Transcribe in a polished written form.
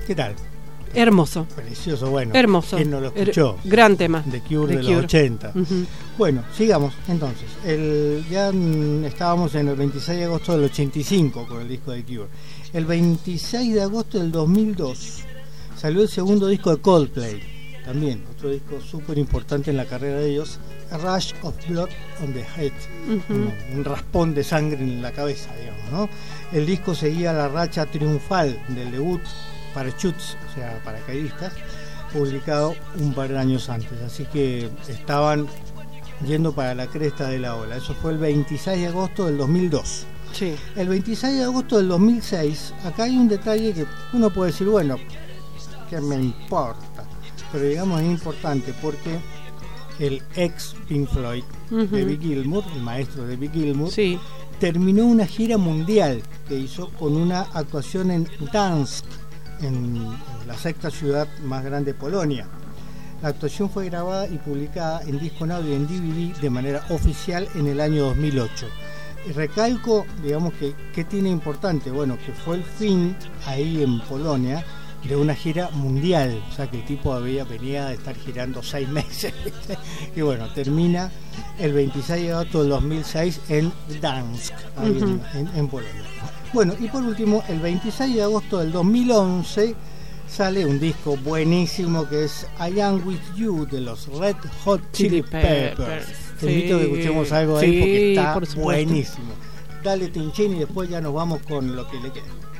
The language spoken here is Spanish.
¿Qué tal? Hermoso. Precioso, bueno. Hermoso. ¿Quién no lo escuchó? Gran tema. The Cure de los 80. Uh-huh. Bueno, sigamos entonces. Ya estábamos en el 26 de agosto del 85 con el disco de Cure. El 26 de agosto del 2002 salió el segundo disco de Coldplay. También otro disco súper importante en la carrera de ellos, A Rush of Blood on the Head. Uh-huh. Un raspón de sangre en la cabeza, digamos, ¿no? El disco seguía la racha triunfal del debut Parachutes, o sea, paracaidistas, publicado un par de años antes, así que estaban yendo para la cresta de la ola. Eso fue el 26 de agosto del 2002. Sí. El 26 de agosto del 2006, acá hay un detalle que uno puede decir, bueno, ¿qué me importa? Pero digamos es importante porque el ex Pink Floyd, uh-huh, David Gilmour, el maestro de David Gilmour, sí, terminó una gira mundial que hizo con una actuación en Gdansk, en la sexta ciudad más grande de Polonia. La actuación fue grabada y publicada en disco en audio y en DVD de manera oficial en el año 2008. Y recalco, digamos, que ¿qué tiene importante? Bueno, que fue el fin ahí en Polonia de una gira mundial, o sea que el tipo venía de estar girando 6 meses y bueno, termina el 26 de agosto del 2006 en Gdansk, ahí uh-huh, en Polonia. Bueno, y por último, el 26 de agosto del 2011 sale un disco buenísimo que es I Am With You de los Red Hot Chili Peppers. Te invito a que escuchemos algo ahí porque está buenísimo. Dale, Tinchín, y después ya nos vamos con lo que le queda.